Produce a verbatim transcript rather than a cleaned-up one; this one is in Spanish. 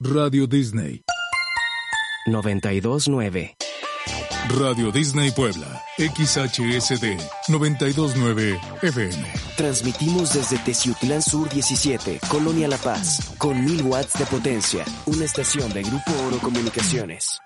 Radio Disney. noventa y dos punto nueve. Radio Disney Puebla, X H S D, noventa y dos punto nueve F M. Transmitimos desde Teciutlán Sur diecisiete, Colonia La Paz, con mil watts de potencia. Una estación de Grupo Oro Comunicaciones.